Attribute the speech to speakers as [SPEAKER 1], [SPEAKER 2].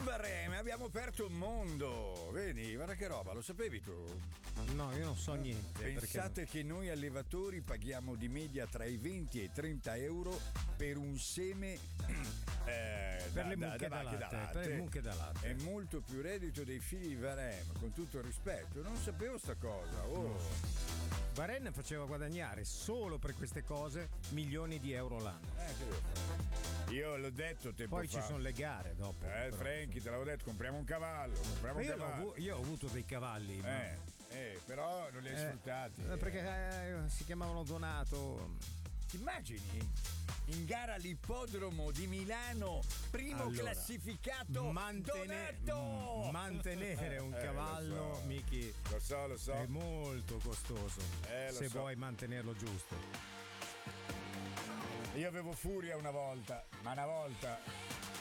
[SPEAKER 1] Vareme, abbiamo aperto un mondo. Vedi, guarda che roba, lo sapevi tu?
[SPEAKER 2] No, io non so niente.
[SPEAKER 1] Pensate che noi allevatori paghiamo di media tra i 20 e i 30 euro per un seme
[SPEAKER 2] per le mucche da latte. Per le mucche da latte.
[SPEAKER 1] È molto più reddito dei figli di Vareme, con tutto il rispetto. Non sapevo sta cosa.
[SPEAKER 2] Varenne faceva guadagnare solo per queste cose milioni di euro l'anno.
[SPEAKER 1] Che devo fare? Io l'ho detto tempo
[SPEAKER 2] Poi
[SPEAKER 1] fa.
[SPEAKER 2] ci sono le gare dopo.
[SPEAKER 1] Frankie, te l'avevo detto, compriamo un cavallo.
[SPEAKER 2] Io ho avuto dei cavalli.
[SPEAKER 1] Però non li hai sfruttati.
[SPEAKER 2] Perché si chiamavano Donato.
[SPEAKER 1] Ti immagini? In gara all'ippodromo di Milano, primo classificato Donato!
[SPEAKER 2] Mantenere un cavallo, Miki,
[SPEAKER 1] lo so.
[SPEAKER 2] È molto costoso. Se vuoi mantenerlo giusto.
[SPEAKER 1] Io avevo Furia una volta,